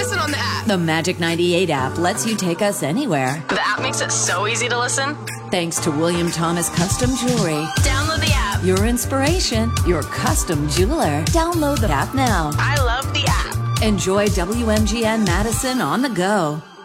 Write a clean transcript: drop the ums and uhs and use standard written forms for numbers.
listen on the app. The Magic 98 app lets you take us anywhere. The app makes it so easy to listen. Thanks to William Thomas Custom Jewelry. Download the app. Your inspiration, your custom jeweler. Download the app now. I love the app. Enjoy WMGN Madison on the go.